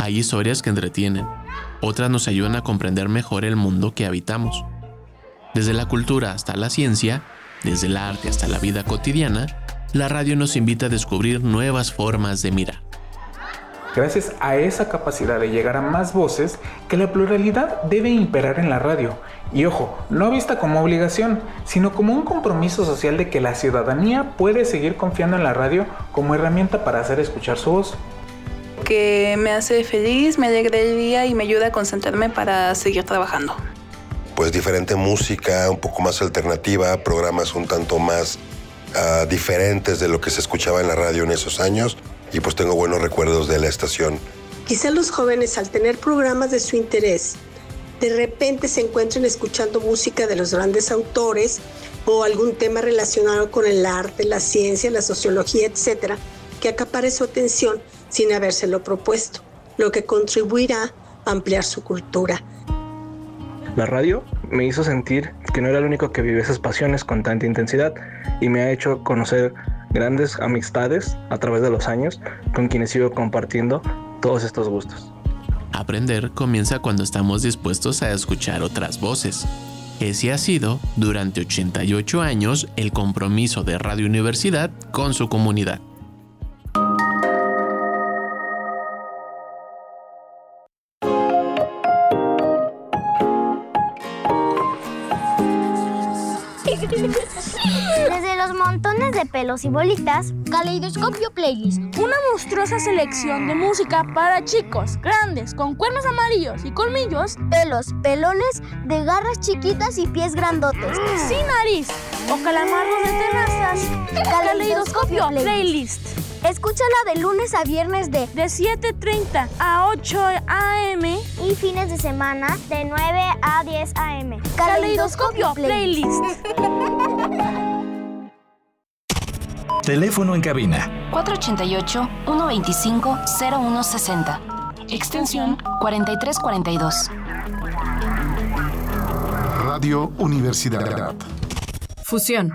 Hay historias que entretienen, otras nos ayudan a comprender mejor el mundo que habitamos. Desde la cultura hasta la ciencia, desde el arte hasta la vida cotidiana, la radio nos invita a descubrir nuevas formas de mirar. Gracias a esa capacidad de llegar a más voces, que la pluralidad debe imperar en la radio. Y ojo, no vista como obligación, sino como un compromiso social de que la ciudadanía puede seguir confiando en la radio como herramienta para hacer escuchar su voz. Que me hace feliz, me alegra el día y me ayuda a concentrarme para seguir trabajando. Pues diferente música, un poco más alternativa, programas un tanto más diferentes de lo que se escuchaba en la radio en esos años. Y pues tengo buenos recuerdos de la estación. Quizá los jóvenes, al tener programas de su interés, de repente se encuentren escuchando música de los grandes autores o algún tema relacionado con el arte, la ciencia, la sociología, etcétera, que acapare su atención sin habérselo propuesto, lo que contribuirá a ampliar su cultura. La radio me hizo sentir que no era el único que vive esas pasiones con tanta intensidad y me ha hecho conocer grandes amistades a través de los años con quienes sigo compartiendo todos estos gustos. Aprender comienza cuando estamos dispuestos a escuchar otras voces. Ese ha sido, durante 88 años, el compromiso de Radio Universidad con su comunidad. Desde los montones de pelos y bolitas, Caleidoscopio Playlist, una monstruosa selección de música para chicos, grandes, con cuernos amarillos y colmillos, pelos, pelones, de garras chiquitas y pies grandotes, sin nariz o calamarros de terrazas. Caleidoscopio Playlist. Escúchala de lunes a viernes de 7:30 a 8 a.m. y fines de semana de 9 a 10 a.m. Caleidoscopio Playlist. Teléfono en cabina 488-125-0160. Extensión 4342. Radio Universidad. Fusión.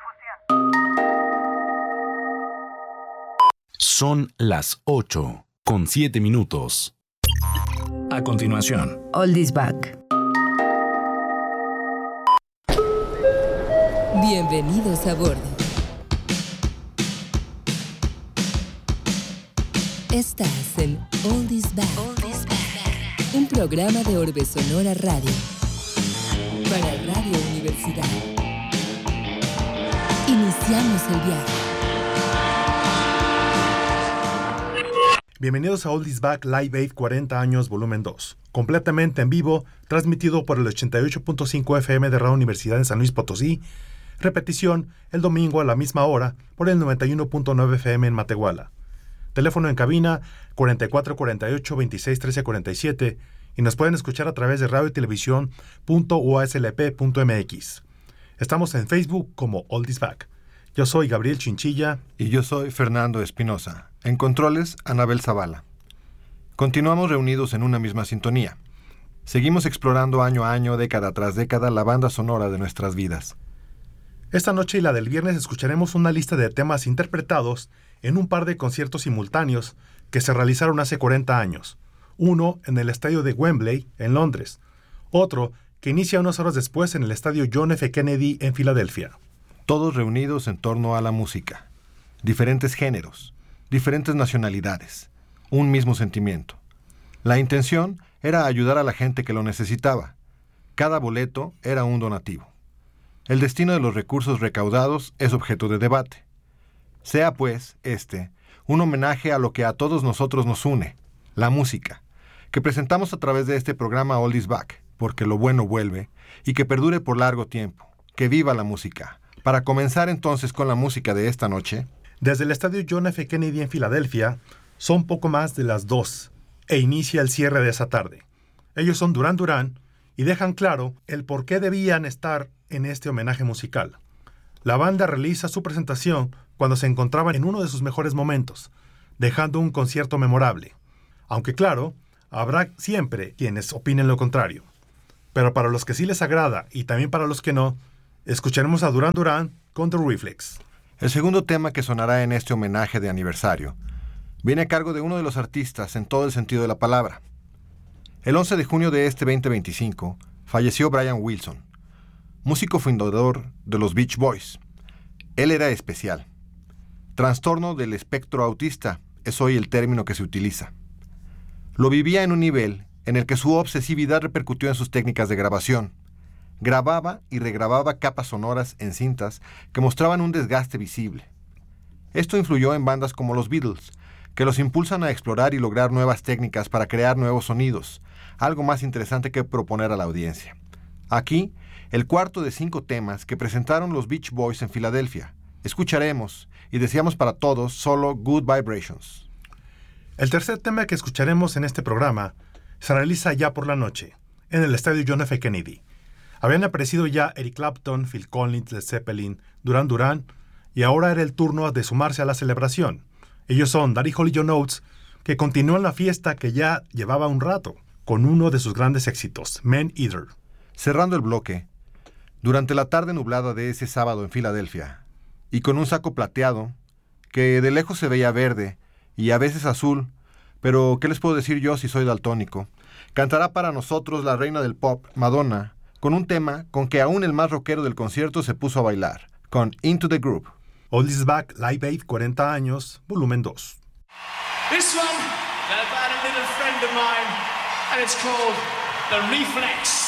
Son las 8:07. A continuación, Oldies Back. Bienvenidos a bordo. Estás en Oldies Back, un programa de Orbe Sonora Radio para Radio Universidad. Iniciamos el viaje. Bienvenidos a Oldies Back Live Aid 40 años volumen 2, completamente en vivo, transmitido por el 88.5 FM de Radio Universidad en San Luis Potosí, repetición el domingo a la misma hora por el 91.9 FM en Matehuala. Teléfono en cabina 4448-261347 y nos pueden escuchar a través de radiotelevisión.uaslp.mx. Estamos en Facebook como Oldies Back. Yo soy Gabriel Chinchilla. Y yo soy Fernando Espinosa. En controles, Anabel Zavala. Continuamos reunidos en una misma sintonía. Seguimos explorando año a año, década tras década, la banda sonora de nuestras vidas. Esta noche y la del viernes escucharemos una lista de temas interpretados en un par de conciertos simultáneos que se realizaron hace 40 años. Uno en el estadio de Wembley, en Londres. Otro que inicia unas horas después en el estadio John F. Kennedy, en Filadelfia. Todos reunidos en torno a la música. Diferentes géneros, diferentes nacionalidades, un mismo sentimiento. La intención era ayudar a la gente que lo necesitaba. Cada boleto era un donativo. El destino de los recursos recaudados es objeto de debate. Sea, pues, un homenaje a lo que a todos nosotros nos une, la música, que presentamos a través de este programa Oldies Back, porque lo bueno vuelve, y que perdure por largo tiempo. ¡Que viva la música! Para comenzar entonces con la música de esta noche. Desde el estadio John F. Kennedy en Filadelfia, son poco más de las 2, e inicia el cierre de esa tarde. Ellos son Duran Duran, y dejan claro el por qué debían estar en este homenaje musical. La banda realiza su presentación cuando se encontraban en uno de sus mejores momentos, dejando un concierto memorable. Aunque claro, habrá siempre quienes opinen lo contrario. Pero para los que sí les agrada y también para los que no, escucharemos a Duran Duran con The Reflex. El segundo tema que sonará en este homenaje de aniversario viene a cargo de uno de los artistas en todo el sentido de la palabra. El 11 de junio de este 2025 falleció Brian Wilson, músico fundador de los Beach Boys. Él era especial. Trastorno del espectro autista es hoy el término que se utiliza. Lo vivía en un nivel en el que su obsesividad repercutió en sus técnicas de grabación. Grababa y regrababa capas sonoras en cintas que mostraban un desgaste visible. Esto influyó en bandas como los Beatles, que los impulsan a explorar y lograr nuevas técnicas para crear nuevos sonidos, algo más interesante que proponer a la audiencia. Aquí, el cuarto de 5 temas que presentaron los Beach Boys en Filadelfia. Escucharemos y deseamos para todos solo Good Vibrations. El tercer tema que escucharemos en este programa se realiza ya por la noche, en el estadio John F. Kennedy. Habían aparecido ya Eric Clapton, Phil Collins, Led Zeppelin, Duran Duran, y ahora era el turno de sumarse a la celebración. Ellos son Buddy Holly y John Oates, que continúan la fiesta que ya llevaba un rato, con uno de sus grandes éxitos, Man Eater. Cerrando el bloque, durante la tarde nublada de ese sábado en Filadelfia, y con un saco plateado, que de lejos se veía verde y a veces azul, pero ¿qué les puedo decir yo si soy daltónico? Cantará para nosotros la reina del pop, Madonna, con un tema con que aún el más rockero del concierto se puso a bailar, con Into the Groove. Oldies Back Live Aid 40 años, volumen 2. This one, about a little friend of mine, and it's called The Reflex.